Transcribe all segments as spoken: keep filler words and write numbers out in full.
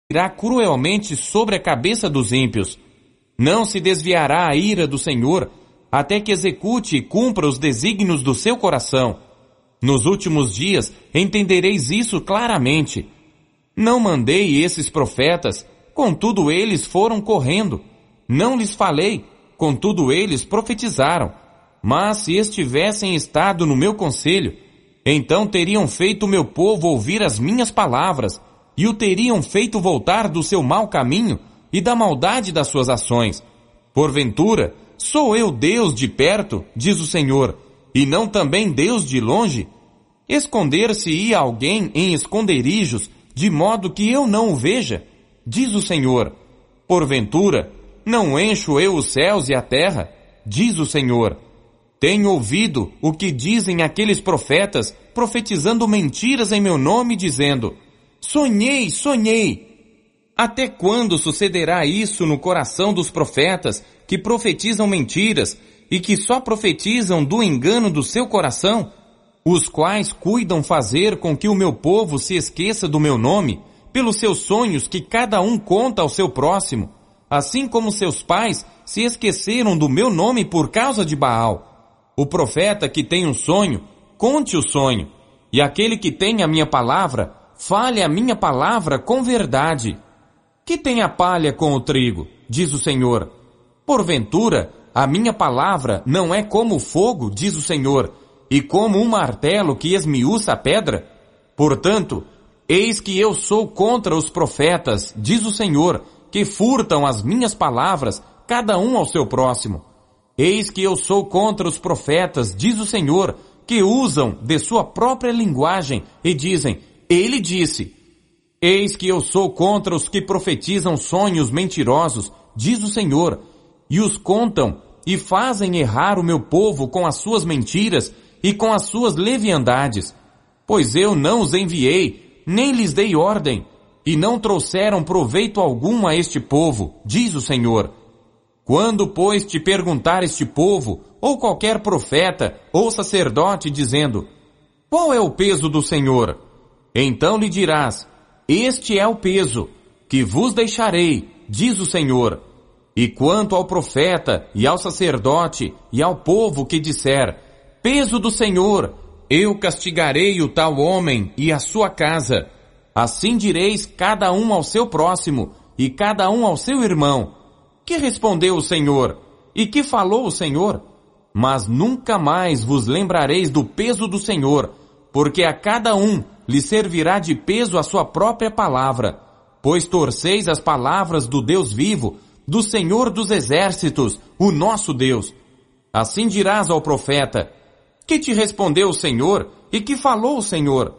irá cruelmente sobre a cabeça dos ímpios. Não se desviará a ira do Senhor, até que execute e cumpra os desígnios do seu coração. Nos últimos dias entendereis isso claramente. Não mandei esses profetas, contudo eles foram correndo. Não lhes falei, contudo eles profetizaram. Mas se estivessem estado no meu conselho, então teriam feito o meu povo ouvir as minhas palavras, e o teriam feito voltar do seu mau caminho e da maldade das suas ações. Porventura, sou eu Deus de perto, diz o Senhor, e não também Deus de longe? Esconder-se-ia alguém em esconderijos, de modo que eu não o veja, diz o Senhor. Porventura, não encho eu os céus e a terra, diz o Senhor. Tenho ouvido o que dizem aqueles profetas, profetizando mentiras em meu nome, dizendo: sonhei, sonhei. Até quando sucederá isso no coração dos profetas, que profetizam mentiras, e que só profetizam do engano do seu coração, os quais cuidam fazer com que o meu povo se esqueça do meu nome, pelos seus sonhos que cada um conta ao seu próximo, assim como seus pais se esqueceram do meu nome por causa de Baal. O profeta que tem um sonho, conte o sonho, e aquele que tem a minha palavra, fale a minha palavra com verdade. Que tem a palha com o trigo, diz o Senhor. Porventura, a minha palavra não é como o fogo, diz o Senhor, e como um martelo que esmiuça a pedra? Portanto, eis que eu sou contra os profetas, diz o Senhor, que furtam as minhas palavras, cada um ao seu próximo. Eis que eu sou contra os profetas, diz o Senhor, que usam de sua própria linguagem e dizem: ele disse. Eis que eu sou contra os que profetizam sonhos mentirosos, diz o Senhor, e os contam e fazem errar o meu povo com as suas mentiras e com as suas leviandades. Pois eu não os enviei, nem lhes dei ordem, e não trouxeram proveito algum a este povo, diz o Senhor. Quando, pois, te perguntar este povo, ou qualquer profeta, ou sacerdote, dizendo: qual é o peso do Senhor? Então lhe dirás: este é o peso, que vos deixarei, diz o Senhor. E quanto ao profeta, e ao sacerdote, e ao povo que disser: peso do Senhor, eu castigarei o tal homem e a sua casa. Assim direis cada um ao seu próximo, e cada um ao seu irmão: que respondeu o Senhor? E que falou o Senhor? Mas nunca mais vos lembrareis do peso do Senhor, porque a cada um lhe servirá de peso a sua própria palavra, pois torceis as palavras do Deus vivo, do Senhor dos exércitos, o nosso Deus. Assim dirás ao profeta: que te respondeu o Senhor? E que falou o Senhor?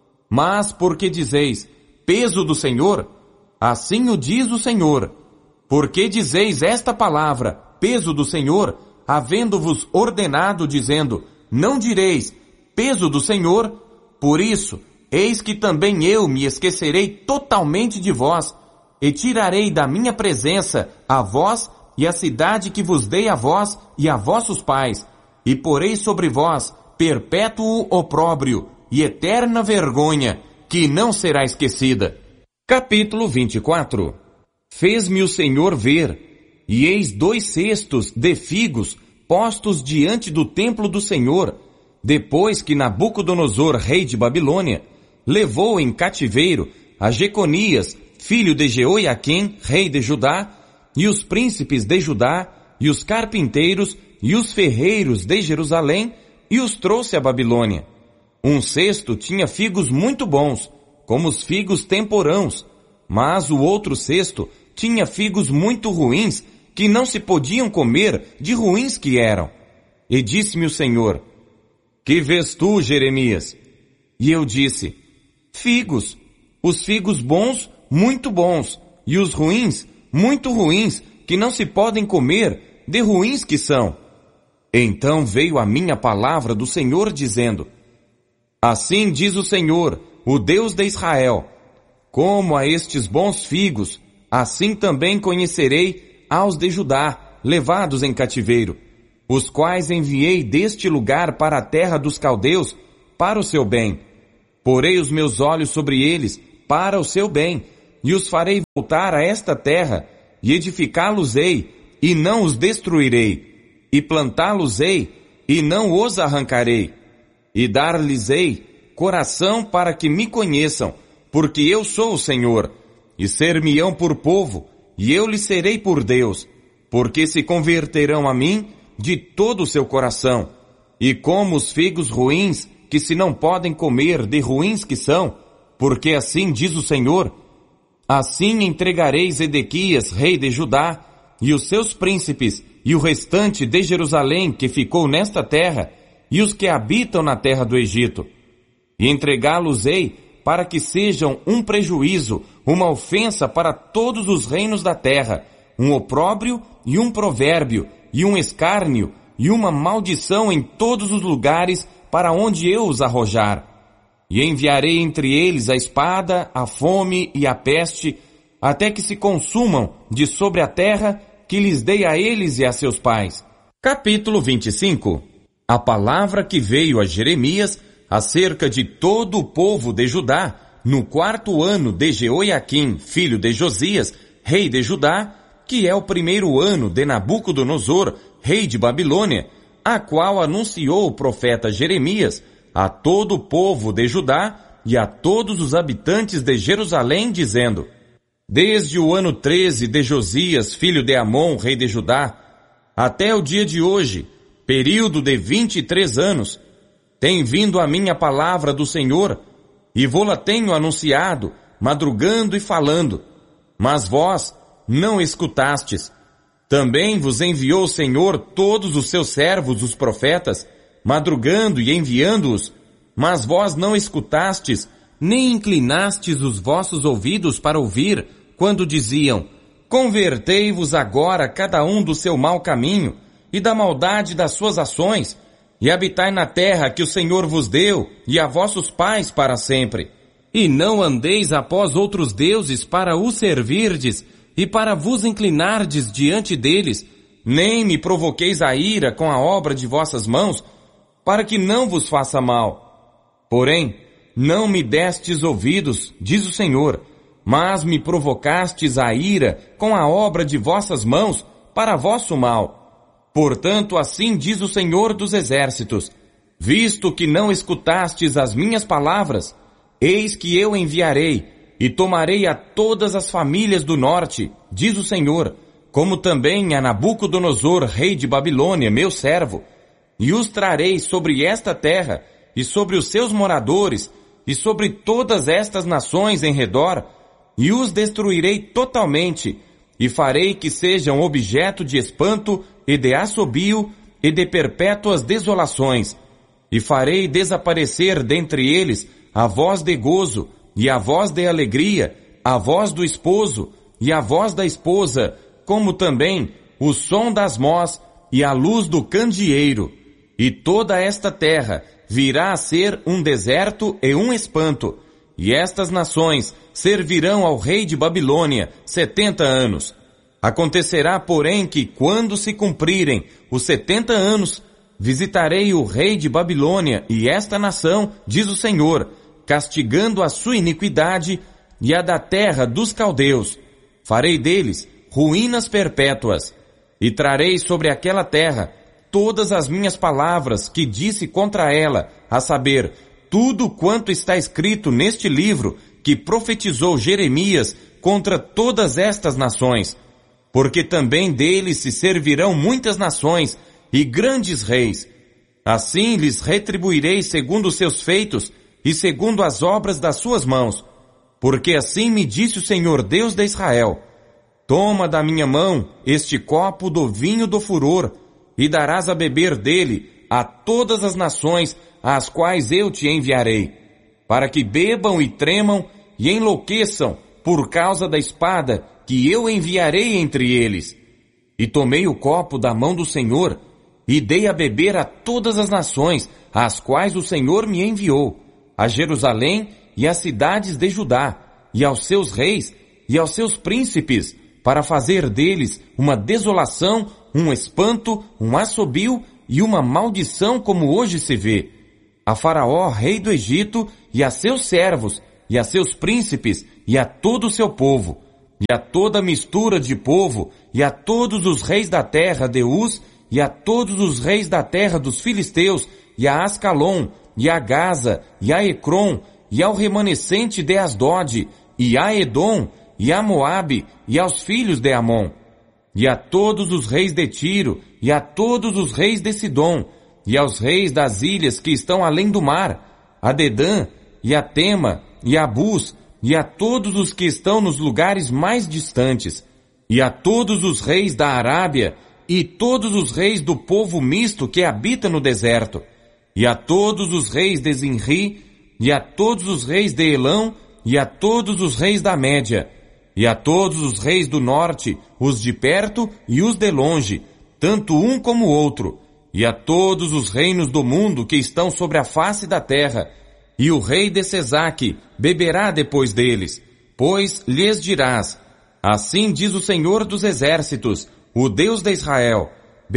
Mas porque dizeis: peso do Senhor? Assim o diz o Senhor. Porque dizeis esta palavra, peso do Senhor, havendo-vos ordenado, dizendo: não direis, peso do Senhor? Por isso, eis que também eu me esquecerei totalmente de vós, e tirarei da minha presença a vós e a cidade que vos dei a vós e a vossos pais, e porei sobre vós perpétuo opróbrio e eterna vergonha, que não será esquecida. Capítulo vinte e quatro. Fez-me o Senhor ver, e eis dois cestos de figos postos diante do templo do Senhor, depois que Nabucodonosor, rei de Babilônia, levou em cativeiro a Jeconias, filho de Jeoiaquim, rei de Judá, e os príncipes de Judá, e os carpinteiros, e os ferreiros de Jerusalém, e os trouxe à Babilônia. Um cesto tinha figos muito bons, como os figos temporãos, mas o outro cesto tinha figos muito ruins, que não se podiam comer, de ruins que eram. E disse-me o Senhor: que vês tu, Jeremias? E eu disse: figos, os figos bons, muito bons, e os ruins, muito ruins, que não se podem comer, de ruins que são. Então veio a minha palavra do Senhor dizendo: assim diz o Senhor, o Deus de Israel: como a estes bons figos, assim também conhecerei aos de Judá, levados em cativeiro, os quais enviei deste lugar para a terra dos caldeus, para o seu bem. Porei os meus olhos sobre eles, para o seu bem, e os farei voltar a esta terra, e edificá-los-ei, e não os destruirei, e plantá-los-ei, e não os arrancarei, e dar-lhes-ei coração para que me conheçam, porque eu sou o Senhor, e ser-me-ão por povo, e eu lhes serei por Deus, porque se converterão a mim de todo o seu coração, e como os figos ruins, que se não podem comer de ruins que são, porque assim diz o Senhor, assim entregarei Zedequias, rei de Judá, e os seus príncipes, e o restante de Jerusalém que ficou nesta terra, e os que habitam na terra do Egito. E entregá-los-ei para que sejam um prejuízo, uma ofensa para todos os reinos da terra, um opróbrio e um provérbio, e um escárnio, e uma maldição em todos os lugares para onde eu os arrojar. E enviarei entre eles a espada, a fome e a peste, até que se consumam de sobre a terra que lhes dei a eles e a seus pais. Capítulo vinte e cinco. A palavra que veio a Jeremias acerca de todo o povo de Judá, no quarto ano de Jeoiaquim, filho de Josias, rei de Judá, que é o primeiro ano de Nabucodonosor, rei de Babilônia, a qual anunciou o profeta Jeremias a todo o povo de Judá e a todos os habitantes de Jerusalém, dizendo: Desde o ano treze de Josias, filho de Amon, rei de Judá, até o dia de hoje, período de vinte e três anos, tem vindo a mim a palavra do Senhor, e vô-la tenho anunciado, madrugando e falando, mas vós não escutastes. Também vos enviou o Senhor todos os seus servos, os profetas, madrugando e enviando-os, mas vós não escutastes, nem inclinastes os vossos ouvidos para ouvir, quando diziam: Convertei-vos agora cada um do seu mau caminho, e da maldade das suas ações, e habitai na terra que o Senhor vos deu, e a vossos pais para sempre. E não andeis após outros deuses para os servirdes, e para vos inclinardes diante deles, nem me provoqueis a ira com a obra de vossas mãos, para que não vos faça mal. Porém, não me destes ouvidos, diz o Senhor, mas me provocastes a ira com a obra de vossas mãos, para vosso mal. Portanto, assim diz o Senhor dos Exércitos, visto que não escutastes as minhas palavras, eis que eu enviarei, e tomarei a todas as famílias do norte, diz o Senhor, como também a Nabucodonosor, rei de Babilônia, meu servo, e os trarei sobre esta terra, e sobre os seus moradores, e sobre todas estas nações em redor, e os destruirei totalmente, e farei que sejam objeto de espanto e de assobio e de perpétuas desolações, e farei desaparecer dentre eles a voz de gozo, e a voz de alegria, a voz do esposo, e a voz da esposa, como também o som das mós, e a luz do candeeiro. E toda esta terra virá a ser um deserto e um espanto, e estas nações servirão ao rei de Babilônia setenta anos. Acontecerá, porém, que quando se cumprirem os setenta anos, visitarei o rei de Babilônia e esta nação, diz o Senhor, castigando a sua iniquidade e a da terra dos caldeus. Farei deles ruínas perpétuas, e trarei sobre aquela terra todas as minhas palavras que disse contra ela, a saber, tudo quanto está escrito neste livro que profetizou Jeremias contra todas estas nações, porque também deles se servirão muitas nações e grandes reis. Assim lhes retribuirei segundo os seus feitos e segundo as obras das suas mãos, porque assim me disse o Senhor Deus de Israel: Toma da minha mão este copo do vinho do furor, e darás a beber dele a todas as nações às quais eu te enviarei, para que bebam e tremam e enlouqueçam por causa da espada que eu enviarei entre eles. E tomei o copo da mão do Senhor, e dei a beber a todas as nações às quais o Senhor me enviou, a Jerusalém e às cidades de Judá, e aos seus reis e aos seus príncipes, para fazer deles uma desolação, um espanto, um assobio e uma maldição como hoje se vê. A Faraó, rei do Egito, e a seus servos, e a seus príncipes, e a todo o seu povo, e a toda mistura de povo, e a todos os reis da terra de Uz, e a todos os reis da terra dos filisteus, e a Ascalon, e a Gaza, e a Ecrom, e ao remanescente de Asdod, e a Edom, e a Moabe, e aos filhos de Amon, e a todos os reis de Tiro, e a todos os reis de Sidom, e aos reis das ilhas que estão além do mar, a Dedã, e a Tema, e a Bus, e a todos os que estão nos lugares mais distantes, e a todos os reis da Arábia, e todos os reis do povo misto que habita no deserto, e a todos os reis de Zinri, e a todos os reis de Elão, e a todos os reis da Média, e a todos os reis do norte, os de perto e os de longe, tanto um como o outro, e a todos os reinos do mundo que estão sobre a face da terra, e o rei de Sesaque beberá depois deles, pois lhes dirás, assim diz o Senhor dos Exércitos, o Deus de Israel,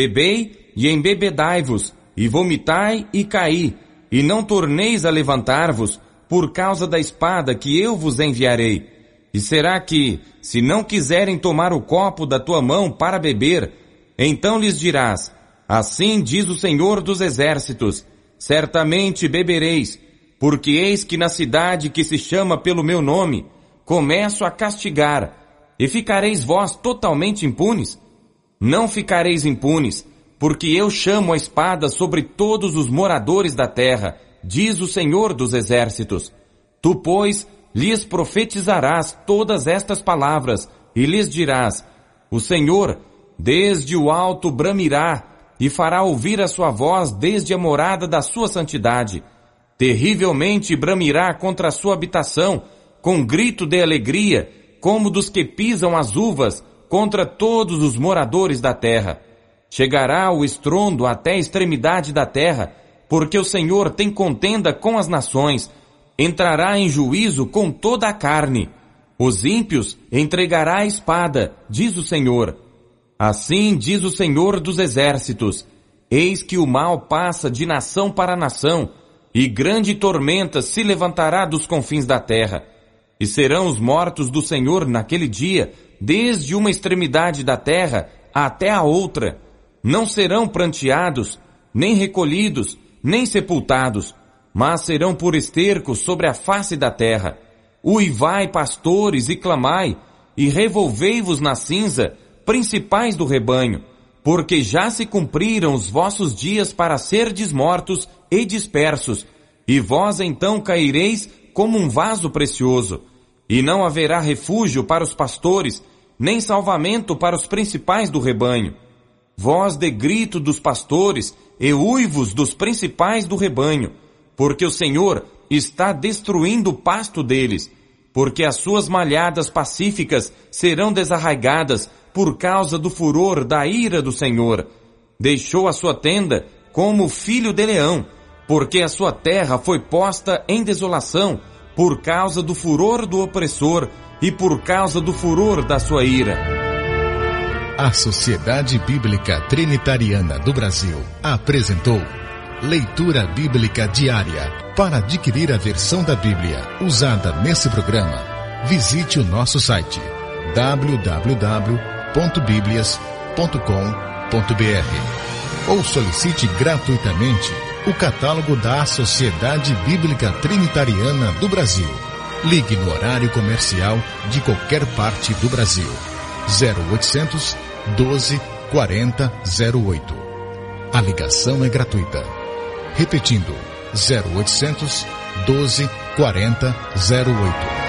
bebei e embebedai-vos, e vomitai e caí, e não torneis a levantar-vos, por causa da espada que eu vos enviarei. E será que, se não quiserem tomar o copo da tua mão para beber, então lhes dirás, assim diz o Senhor dos Exércitos, certamente bebereis, porque eis que na cidade que se chama pelo meu nome, começo a castigar, e ficareis vós totalmente impunes? Não ficareis impunes, porque eu chamo a espada sobre todos os moradores da terra, diz o Senhor dos Exércitos. Tu, pois, lhes profetizarás todas estas palavras, e lhes dirás, o Senhor, desde o alto bramirá, e fará ouvir a sua voz desde a morada da sua santidade. Terrivelmente bramirá contra a sua habitação, com grito de alegria, como dos que pisam as uvas, contra todos os moradores da terra. Chegará o estrondo até a extremidade da terra, porque o Senhor tem contenda com as nações, entrará em juízo com toda a carne. Os ímpios entregará a espada, diz o Senhor. Assim diz o Senhor dos Exércitos, eis que o mal passa de nação para nação, e grande tormenta se levantará dos confins da terra. E serão os mortos do Senhor naquele dia, desde uma extremidade da terra até a outra. Não serão pranteados, nem recolhidos, nem sepultados, mas serão por esterco sobre a face da terra. Uivai, pastores, e clamai, e revolvei-vos na cinza, principais do rebanho, porque já se cumpriram os vossos dias para serdes mortos e dispersos, e vós então caireis como um vaso precioso, e não haverá refúgio para os pastores, nem salvamento para os principais do rebanho. Voz de grito dos pastores e uivos dos principais do rebanho, porque o Senhor está destruindo o pasto deles, porque as suas malhadas pacíficas serão desarraigadas por causa do furor da ira do Senhor. Deixou a sua tenda como filho de leão, porque a sua terra foi posta em desolação por causa do furor do opressor e por causa do furor da sua ira. A Sociedade Bíblica Trinitariana do Brasil apresentou Leitura Bíblica Diária. Para adquirir a versão da Bíblia usada nesse programa, visite o nosso site w w w ponto biblias ponto com ponto b r ou solicite gratuitamente o catálogo da Sociedade Bíblica Trinitariana do Brasil. Ligue no horário comercial de qualquer parte do Brasil. zero oitocentos, doze, quarenta, zero oito. A ligação é gratuita. Repetindo, zero oitocentos, doze, quarenta, zero oito.